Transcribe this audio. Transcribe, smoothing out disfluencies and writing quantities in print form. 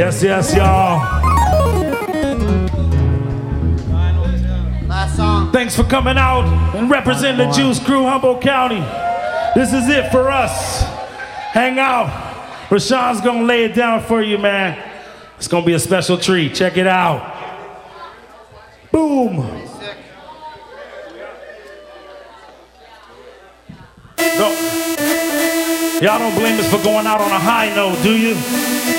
Yes, yes, y'all. Last song. Thanks for coming out and representing the Juice Crew, Humboldt County. This is it for us. Hang out. Rashawn's gonna lay it down for you, man. It's gonna be a special treat. Check it out. Boom. Y'all don't blame us for going out on a high note, do you?